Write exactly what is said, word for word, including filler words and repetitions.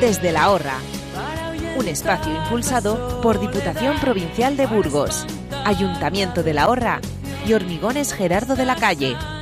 Desde la Horra, un espacio impulsado por Diputación Provincial de Burgos, Ayuntamiento de la Horra y Hormigones Gerardo de la Calle.